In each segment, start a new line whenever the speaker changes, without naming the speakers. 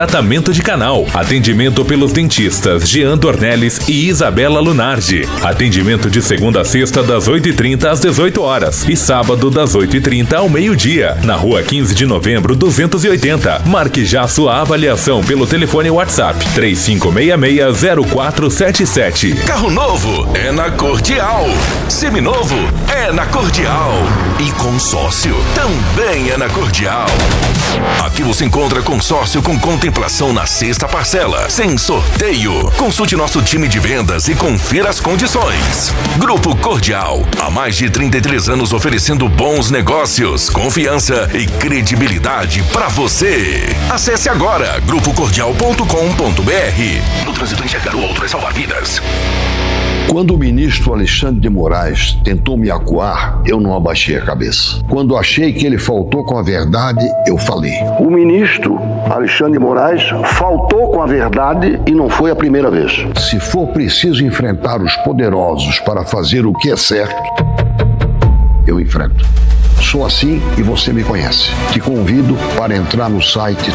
Tratamento de canal. Atendimento pelos dentistas Jean Dornelles e Isabela Lunardi. Atendimento de segunda a sexta das 8h30 às 18 horas e sábado das 8h30 ao meio-dia. Na rua 15 de novembro 280. Marque já sua avaliação pelo telefone WhatsApp 3566-0477.
Carro novo é na Cordial. Seminovo é na Cordial. E consórcio também é na Cordial. Aqui você encontra consórcio com contemplação na sexta parcela, sem sorteio. Consulte nosso time de vendas e confira as condições. Grupo Cordial, há mais de 33 anos oferecendo bons negócios, confiança e credibilidade para você. Acesse agora grupocordial.com.br. No trânsito, enxergar o outro é salvar vidas.
Quando o ministro Alexandre de Moraes tentou me acuar, eu não abaixei a cabeça. Quando achei que ele faltou com a verdade, eu falei. O ministro Alexandre de Moraes faltou com a verdade e não foi a primeira vez. Se for preciso enfrentar os poderosos para fazer o que é certo, eu enfrento. Sou assim e você me conhece. Te convido para entrar no site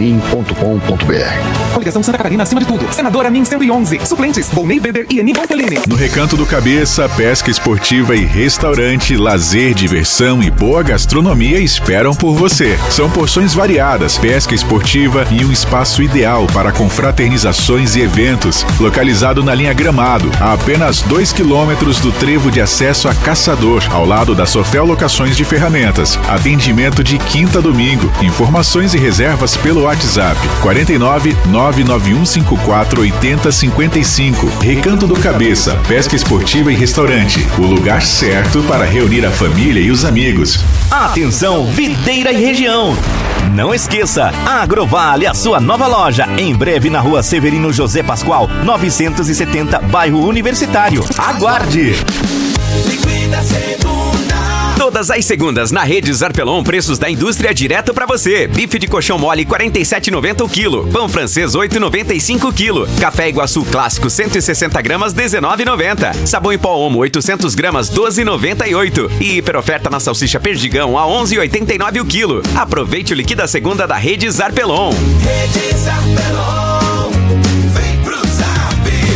tocomamin.com.br.
Coligação Santa Catarina acima de tudo. Senador Amin 111. Suplentes: Volney Weber e Ani Bonfelini.
No Recanto do Cabeça, pesca esportiva e restaurante, lazer, diversão e boa gastronomia esperam por você. São porções variadas, pesca esportiva e um espaço ideal para confraternizações e eventos. Localizado na linha Gramado, a apenas 2 quilômetros do trevo de acesso a Caçador, ao lado da Sofel Locações de Ferramentas. Atendimento de quinta a domingo. Informações e reservas pelo WhatsApp 49 991 54 80 55. Recanto do Cabeça, pesca esportiva e restaurante. O lugar certo para reunir a família e os amigos.
Atenção, Videira e região. Não esqueça, a Agrovale, a sua nova loja, em breve na rua Severino José Pascoal, 970, bairro Universitário. Aguarde!
Liquida Segunda.
Todas as segundas na Rede Zarpelon, preços da indústria direto pra você. Bife de colchão mole 47,90 o quilo. Pão francês 8,95 o quilo. Café Iguaçu clássico 160 gramas 19,90. Sabão em pó Omo 800 gramas 12,98. E hiperoferta na salsicha Perdigão a 11,89 o quilo. Aproveite o liquida segunda da Rede Zarpelon.
Rede Zarpelon, vem pro Zap.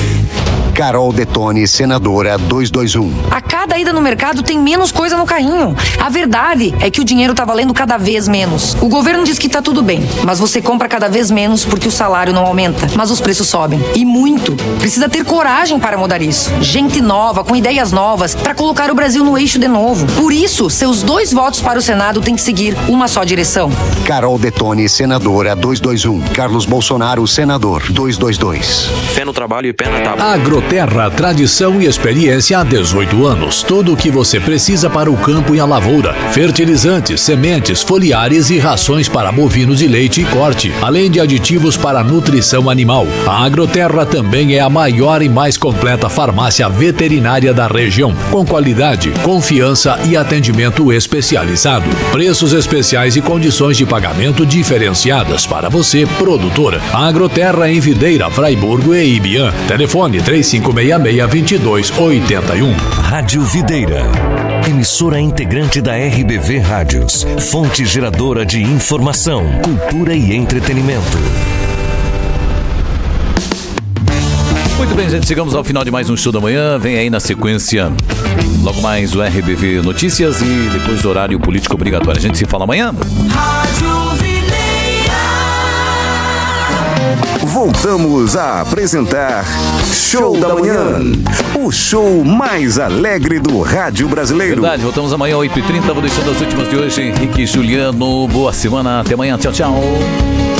Carol Detone, senadora 221.
A cada ida no mercado tem menos coisa no carrinho. A verdade é que o dinheiro tá valendo cada vez menos. O governo diz que tá tudo bem, mas você compra cada vez menos porque o salário não aumenta, mas os preços sobem. E muito. Precisa ter coragem para mudar isso. Gente nova, com ideias novas, para colocar o Brasil no eixo de novo. Por isso, seus 2 votos para o Senado têm que seguir uma só direção.
Carol Detone, senadora 221. Carlos Bolsonaro, senador 222.
Fé no trabalho e pé na tábua.
Agroterra, tradição e experiência há 18 anos. Tudo o que você precisa para o campo e a lavoura. Fertilizantes, sementes, foliares e rações para bovinos de leite e corte, além de aditivos para a nutrição animal. A Agroterra também é a maior e mais completa farmácia veterinária da região, com qualidade, confiança e atendimento especializado. Preços especiais e condições de pagamento diferenciadas para você, produtor. A Agroterra em Videira, Fraiburgo e Ibiã. Telefone 3566-2281.
Rádio Videira, emissora integrante da RBV Rádios, fonte geradora de informação, cultura e entretenimento.
Muito bem, gente, chegamos ao final de mais um Show da Manhã. Vem aí na sequência, logo mais o RBV Notícias e depois do horário político obrigatório. A gente se fala amanhã.
Rádio Videira.
Voltamos a apresentar Show da Manhã, o show mais alegre do rádio brasileiro.
Verdade, voltamos amanhã 8h30. Vou deixando as últimas de hoje. Henrique e Juliano, boa semana, até amanhã, tchau, tchau.